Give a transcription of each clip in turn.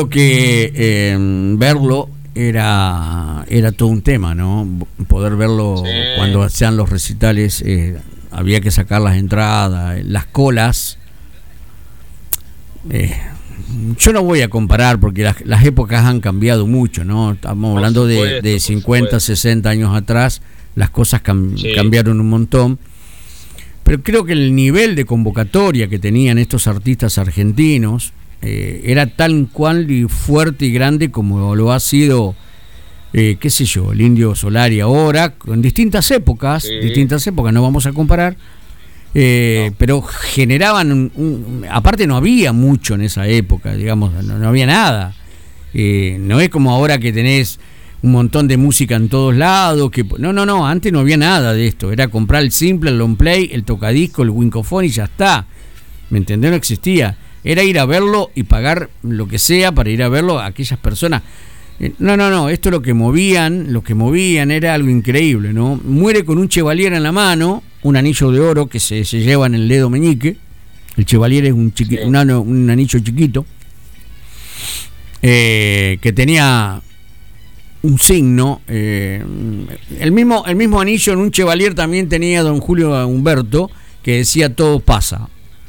que verlo era todo un tema, ¿no? Poder verlo sí. Cuando hacían los recitales, había que sacar las entradas, las colas. Yo no voy a comparar porque las épocas han cambiado mucho, ¿no? Estamos hablando de 50, 60 años atrás, las cosas cambiaron un montón. Pero creo que el nivel de convocatoria que tenían estos artistas argentinos era tan cual y fuerte y grande como lo ha sido, qué sé yo, el Indio Solari ahora, en distintas épocas, no vamos a comparar, no. Pero generaban, aparte no había mucho en esa época, digamos, no había nada. No es como ahora que tenés un montón de música en todos lados, que no, antes no había nada de esto, era comprar el simple, el long play, el tocadisco, el wincofón y ya está, ¿me entendés? No existía, era ir a verlo y pagar lo que sea para ir a verlo a aquellas personas. No, esto lo que movían era algo increíble, ¿no? Muere con un Chevalier en la mano, un anillo de oro que se lleva en el dedo meñique, el Chevalier es un anillo chiquito, que tenía un signo, el mismo anillo en un Chevalier también tenía don Julio Humberto, que decía todo pasa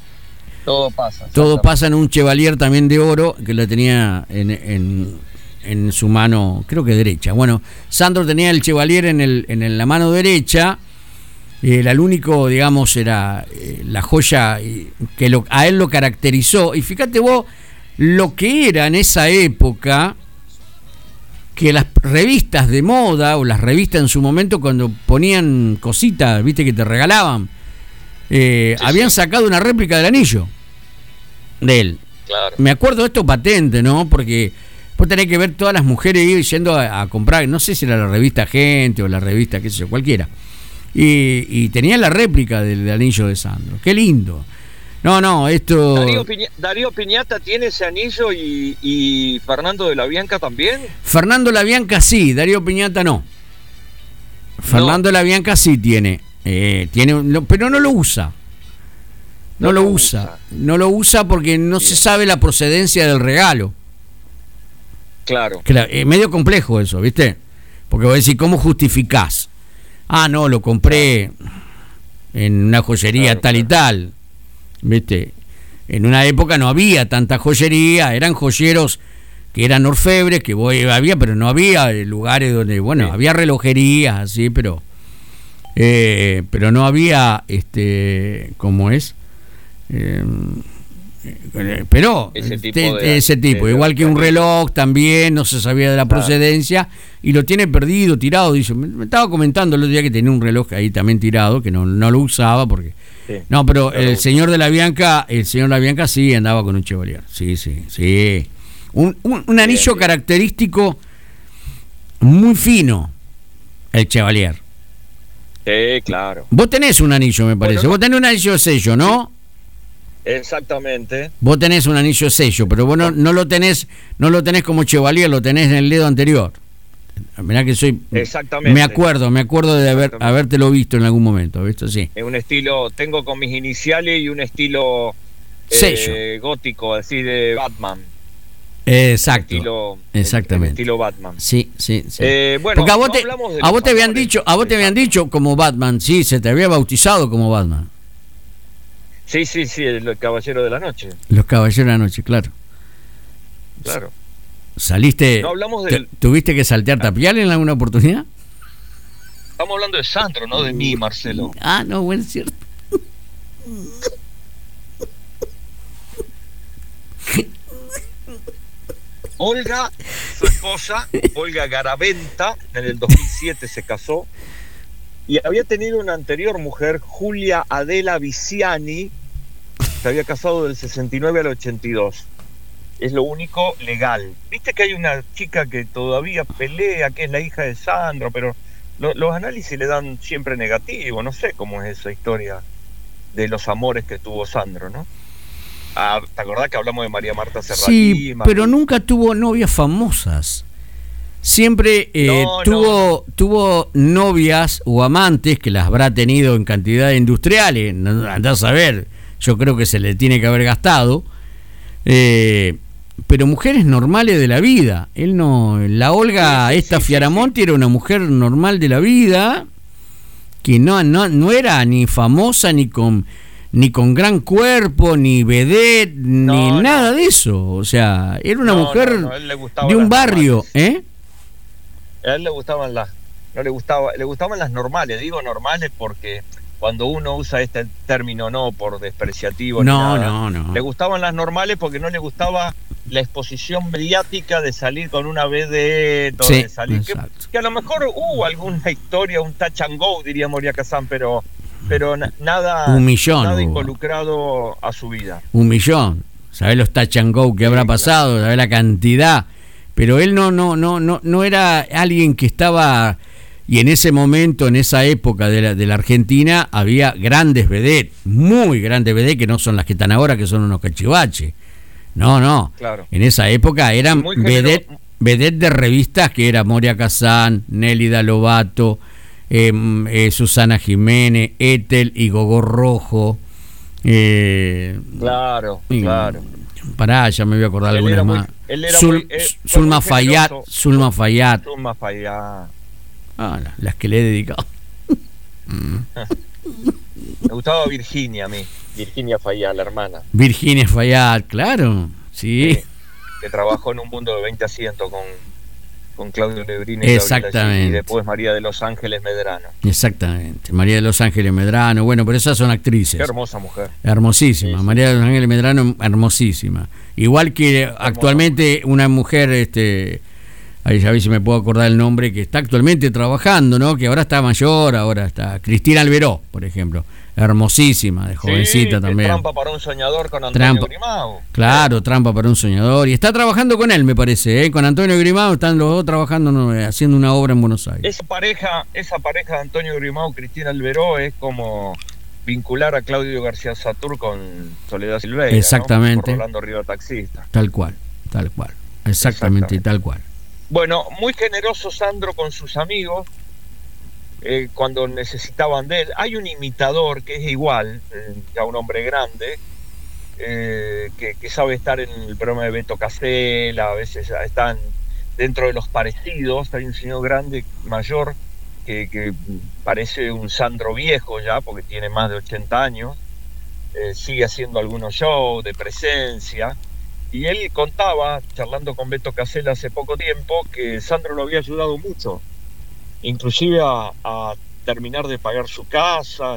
en un Chevalier también de oro, que lo tenía en su mano, creo que derecha. Bueno, Sandro tenía el Chevalier en la mano derecha, el único, digamos, era la joya que a él lo caracterizó. Y fíjate vos lo que era en esa época, que las revistas de moda o las revistas en su momento, cuando ponían cositas, viste, que te regalaban, habían sacado una réplica del anillo de él. Claro. Me acuerdo de esto patente, ¿no? Porque vos tenés que ver todas las mujeres ir yendo a comprar, no sé si era la revista Gente o la revista, qué sé yo, cualquiera. Y tenía la réplica del anillo de Sandro. Qué lindo. No, esto... Darío Piñata tiene ese anillo y Fernando de la Bianca también. Fernando de la Bianca sí, Darío Piñata no. Fernando de la Bianca sí tiene, pero no lo usa. No lo usa porque no se sabe la procedencia del regalo. Claro. Es medio complejo eso, ¿viste? Porque vos decís, ¿cómo justificás? No, lo compré en una joyería tal y tal. ¿Viste? En una época no había tanta joyería, eran joyeros que eran orfebres, que había, pero no había lugares donde, había relojerías así, pero no había, ¿cómo es? Pero ese tipo, igual que un reloj también no se sabía de la procedencia y lo tiene perdido, tirado. Dice, me estaba comentando el otro día que tenía un reloj ahí también tirado, que no lo usaba porque no, pero el señor de la Bianca sí andaba con un Chevalier, sí, un anillo característico muy fino, el Chevalier. Claro. Vos tenés un anillo, me parece. Vos tenés un anillo de sello, ¿no? Exactamente. Vos tenés un anillo de sello, pero vos no lo tenés como Chevalier, lo tenés en el dedo anterior. Mirá que soy... Exactamente. Me acuerdo de habértelo visto en algún momento, ¿visto? Sí. Es un estilo, tengo con mis iniciales y un estilo gótico, así de Batman. Exacto. Exactamente. El estilo Batman. Sí. Bueno, porque a vos te habían dicho como Batman, sí, se te había bautizado como Batman. Sí, el Caballero de la Noche. Los Caballeros de la Noche, claro. ¿Saliste? No hablamos del... ¿Tuviste que saltear tapial en alguna oportunidad? Estamos hablando de Sandro, no de mí, Marcelo. No, bueno, es cierto. Olga, su esposa, Olga Garaventa, en el 2007 se casó y había tenido una anterior mujer, Julia Adela Viciani, se había casado del 69 al 82. Es lo único legal. Viste que hay una chica que todavía pelea, que es la hija de Sandro, pero los análisis le dan siempre negativo. No sé cómo es esa historia de los amores que tuvo Sandro, ¿no? ¿Te acordás que hablamos de María Marta Serralima? Sí, pero nunca tuvo novias famosas. Siempre tuvo novias o amantes que las habrá tenido en cantidades industriales. Andás a ver, yo creo que se le tiene que haber gastado. pero mujeres normales de la vida. Él no, la Olga, esta Fiaramonti era una mujer normal de la vida, que no era ni famosa ni con gran cuerpo, ni vedette, ni nada de eso. O sea, era una mujer de un barrio, normales. A él le gustaban le gustaban las normales. Digo normales porque cuando uno usa este término no por despreciativo no. Le gustaban las normales porque no le gustaba la exposición mediática de salir con una vedette, de salir que a lo mejor hubo alguna historia, un touch and go, diría Moria Kazan, pero nada, nada involucrado a su vida. 1 millón. ¿Sabés los touch and go que habrá pasado? ¿Sabés la cantidad? Pero él no era alguien que estaba. Y en ese momento, en esa época de la Argentina, había grandes vedettes, muy grandes vedettes, que no son las que están ahora, que son unos cachivaches. No. Claro. En esa época eran vedettes de revistas, que era Moria Kazan, Nélida Lobato, Susana Jiménez, Ethel y Gogó Rojo. Claro. Pará, ya me voy a acordar algunas más. Zulma Fayad. Las que le he dedicado. Me gustaba Virginia a mí. Virginia Fayad, la hermana. Virginia Fayad, claro. Sí. Que trabajó en Un Mundo de 20 Asientos con Claudio Lebrini. Exactamente. Y después María de los Ángeles Medrano. Exactamente. María de los Ángeles Medrano. Bueno, pero esas son actrices. Qué hermosa mujer. Hermosísima. Sí. María de los Ángeles Medrano, hermosísima. Igual que actualmente una mujer, ahí a ver si me puedo acordar el nombre, que está actualmente trabajando, ¿no? Que ahora está mayor, ahora está Cristina Alberó, por ejemplo. Hermosísima, de jovencita también. Trampa para un soñador con Antonio Grimau. Claro, Trampa para un soñador. Y está trabajando con él, me parece, con Antonio Grimau. Están los dos trabajando, haciendo una obra en Buenos Aires. Esa pareja de Antonio Grimau, Cristina Alberó, es como vincular a Claudio García Satur con Soledad Silveira. Exactamente. ¿no? Por Rolando Río Taxista. Tal cual. Exactamente, tal cual. Bueno, muy generoso Sandro con sus amigos. Cuando necesitaban de él. Hay un imitador que es igual, ya un hombre grande, que sabe estar en el programa de Beto Casella, a veces están dentro de los parecidos. Hay un señor grande, mayor, que parece un Sandro viejo ya, porque tiene más de 80 años, sigue haciendo algunos shows de presencia, y él contaba, charlando con Beto Casella hace poco tiempo, que Sandro lo había ayudado mucho, inclusive a terminar de pagar su casa.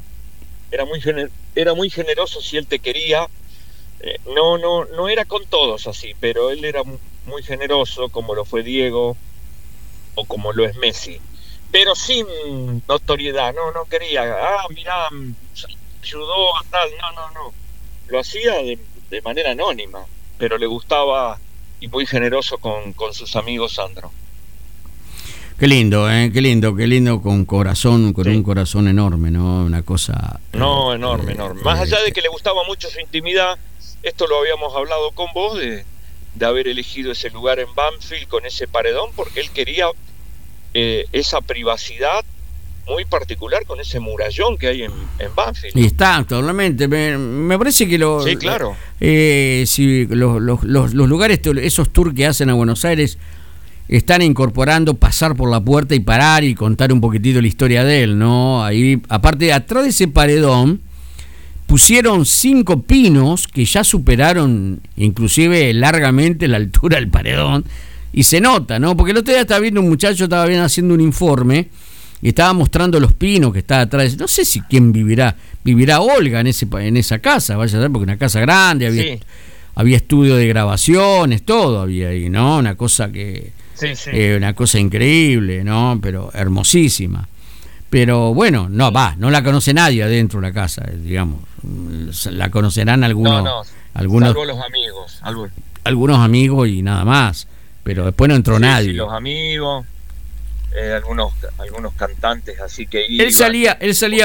Era muy generoso si él te quería. No era con todos así, pero él era muy generoso, como lo fue Diego o como lo es Messi, pero sin notoriedad. No quería, mirá, ayudó a tal, no, lo hacía de manera anónima, pero le gustaba, y muy generoso con sus amigos, Sandro. Qué lindo, qué lindo, con corazón, con un corazón enorme, ¿no? Una cosa... enorme. Más allá de que le gustaba mucho su intimidad, esto lo habíamos hablado con vos, de haber elegido ese lugar en Banfield con ese paredón, porque él quería esa privacidad muy particular con ese murallón que hay en Banfield. Y está, totalmente. Me parece que sí, claro. Si los lugares, esos tours que hacen a Buenos Aires, están incorporando pasar por la puerta y parar y contar un poquitito la historia de él, ¿no? Ahí, aparte, atrás de ese paredón pusieron 5 pinos que ya superaron inclusive largamente la altura del paredón, y se nota, ¿no? Porque el otro día estaba viendo un muchacho, estaba bien haciendo un informe y estaba mostrando los pinos que está atrás. No sé si quién vivirá Olga en esa casa, vaya a ser, porque una casa grande, había estudio de grabaciones, todo había ahí, ¿no? Una cosa que... una cosa increíble, ¿no? Pero hermosísima. Pero bueno, no la conoce nadie adentro de la casa, digamos. La conocerán algunos salvo los amigos, algunos amigos y nada más. Pero después no entró nadie. Sí, los amigos, algunos cantantes, así que él salía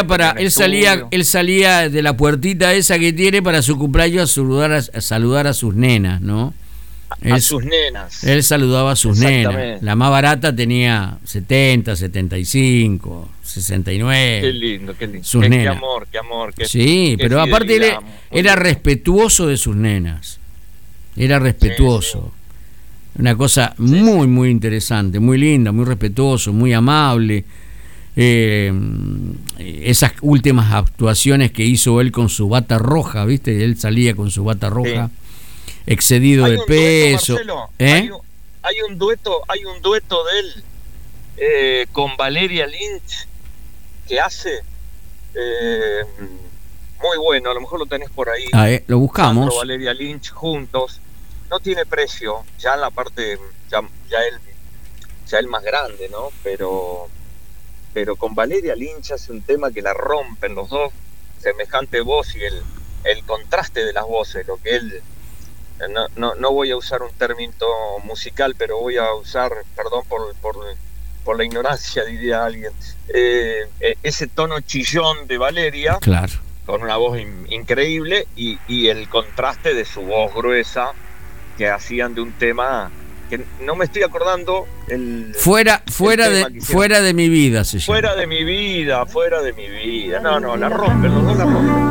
de la puertita esa que tiene para su cumpleaños a saludar a sus nenas, ¿no? Sus nenas. Él saludaba a sus nenas. La más barata tenía 70, 75, 69. Qué lindo. Sus nenas. Qué amor. Sí, pero aparte él era respetuoso de sus nenas. Era respetuoso. Sí. Una cosa muy, muy interesante, muy linda, muy respetuoso, muy amable. Esas últimas actuaciones que hizo él con su bata roja, ¿viste? Él salía con su bata roja, excedido de peso. Dueto, Marcelo, hay un dueto de él con Valeria Lynch que hace muy bueno, a lo mejor lo tenés por ahí. Lo buscamos. Sandro, Valeria Lynch juntos, no tiene precio, ya en la parte, ya él más grande, ¿no? Pero con Valeria Lynch hace un tema que la rompen los dos, semejante voz y el contraste de las voces, lo que él, no voy a usar un término musical, pero voy a usar, perdón por la ignorancia, diría alguien, ese tono chillón de Valeria, claro, con una voz increíble, y el contraste de su voz gruesa, que hacían de un tema que no me estoy acordando fuera de mi vida se llama. Fuera de mi vida. No, la rompen, los dos la rompen.